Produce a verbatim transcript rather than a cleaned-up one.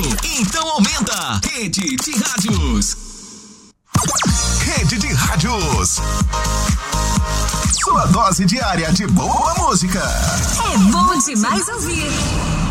Então aumenta. Rede de Rádios. Rede de Rádios. Sua dose diária de boa música. É bom demais ouvir.